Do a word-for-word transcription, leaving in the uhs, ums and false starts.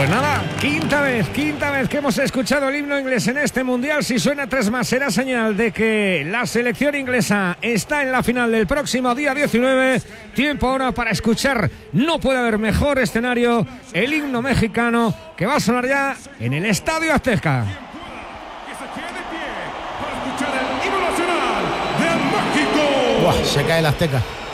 Pues nada, quinta vez, quinta vez que hemos escuchado el himno inglés en este Mundial. Si suena tres más será señal de que la selección inglesa está en la final del próximo día diecinueve. Tiempo ahora para escuchar, no puede haber mejor escenario, el himno mexicano que va a sonar ya en el Estadio Azteca. Buah, se cae el Azteca.